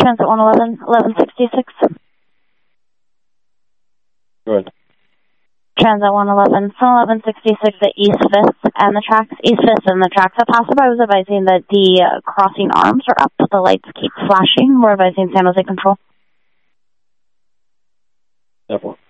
Transit 111, 1166. Go ahead. Transit 111, from 1166 at East 5th and the tracks, East 5th and the tracks. A passerby was advising that the crossing arms are up, the lights keep flashing. We're advising San Jose Control. Therefore.